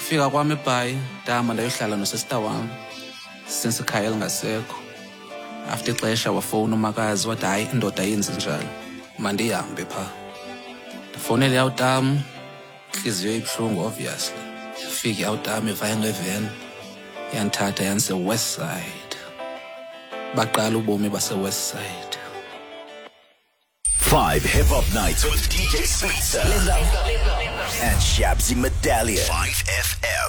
Fika kwami eBhayi ndahamba ndayohlala nosista wami since ikhaya lingasekho. After ixesha wafowuna umakazi wathi hayi indoda yenzi njalo mandihambe pha. Ndifowunele yawutam inhliziyo ibuhlungu obviously. Fika yawutam ivaya ngevan yandithatha yandise West Side. Baqala ubomi base West Side. 5 hip hop nights with DJ Sweetser and Shabzy Medallion. 5 FM.